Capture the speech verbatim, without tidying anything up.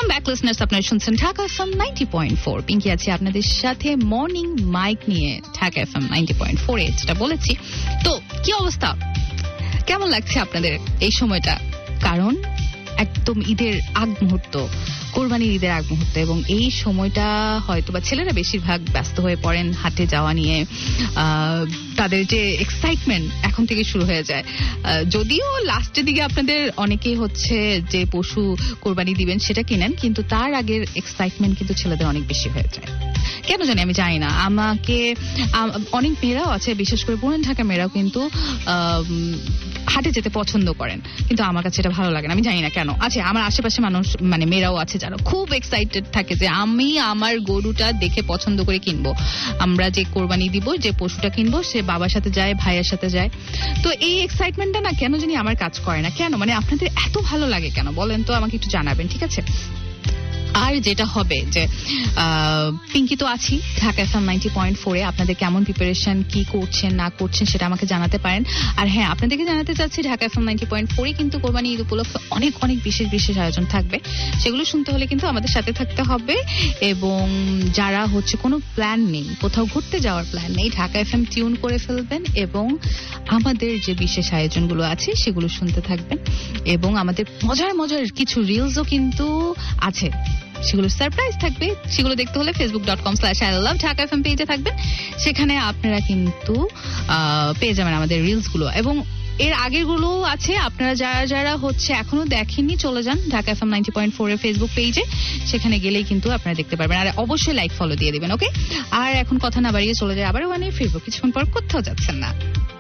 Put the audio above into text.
Welcome back listeners, আপনারা শুনছেন Dhaka FM ninety point four. Pinki আছে আপনাদের সাথে মর্নিং মাইক নিয়ে Dhaka FM ninety point four এ, যেটা বলেছি। তো কি অবস্থা, কেমন লাগছে আপনাদের এই সময়টা? কারণ একদম ঈদের আগ মুহূর্ত, কোরবানির ঈদের আগ মুহূর্ত, এবং এই সময়টা হয়তো বা ছেলেরা বেশিরভাগ ব্যস্ত হয়ে পড়েন হাটে যাওয়া নিয়ে। তাদের যে এক্সাইটমেন্ট এখন থেকে শুরু হয়ে যায়। যদিও লাস্টের দিকে আপনাদের অনেকেই হচ্ছে যে পশু কোরবানি দিবেন সেটা কিনেন, কিন্তু তার আগের এক্সাইটমেন্ট কিন্তু ছেলেদের অনেক বেশি হয়ে যায়। কেন জানি, আমি জানি না। আমাকে অনেক মেয়েরাও আছে, বিশেষ করে পুরান ঢাকা মেয়েরাও কিন্তু হাটে যেতে পছন্দ করেন, কিন্তু আমার কাছে এটা ভালো লাগে না। আমি জানি না কেন। আচ্ছা, আমার আশেপাশে মানুষ মানে মেয়েরাও আছে যারা খুব এক্সাইটেড থাকে যে আমি আমার গরুটা দেখে পছন্দ করে কিনবো। আমরা যে কোরবানি দিব, যে পশুটা কিনবো, সে বাবার সাথে যায়, ভাইয়ের সাথে যায়। তো এই এক্সাইটমেন্টটা না কেন জানি আমার কাজ করে না। কেন মানে আপনাদের এত ভালো লাগে কেন বলেন তো, আমাকে একটু জানাবেন, ঠিক আছে? আর যেটা হবে যে পিঙ্কি তো আছি Dhaka FM ninety point four এ। আপনাদের কেমন প্রিপারেশন, কি করছেন না করছেন সেটা আমাকে জানাতে পারেন। আর হ্যাঁ, আপনাদেরকে জানাতে চাচ্ছি Dhaka FM ninety point four এ কিন্তু কোরবানি ঈদ উপলক্ষে অনেক অনেক বিশেষ বিশেষ আয়োজন থাকবে। সেগুলো শুনতে হলে কিন্তু আমাদের সাথে থাকতে হবে। এবং যারা হচ্ছে কোনো প্ল্যান নেই, কোথাও ঘুরতে যাওয়ার প্ল্যান নেই, ঢাকা এফএম টিউন করে ফেলবেন এবং আমাদের যে বিশেষ আয়োজনগুলো আছে সেগুলো শুনতে থাকবেন। এবং আমাদের মজার মজার কিছু রিলসও কিন্তু আছে, সেগুলো সারপ্রাইজ থাকবে। সেগুলো দেখতে হলে Facebook dot com slash I love Dhaka FM পেজে থাকবেন। সেখানে আপনারা কিন্তু পেয়ে যাবেন আমাদের রিলস গুলো, এবং এর আগের গুলো আছে। আপনারা যারা যারা হচ্ছে এখনো দেখেননি, চলে যান Dhaka FM ninety point four এর ফেসবুক পেজে, সেখানে গেলেই কিন্তু আপনারা দেখতে পারবেন। আর অবশ্যই লাইক ফলো দিয়ে দিবেন, ওকে? আর এখন কথা না বাড়িয়ে চলে যায় আবার ওখানে ফিরবো কিছুক্ষণ পর, কোথাও যাচ্ছেন না।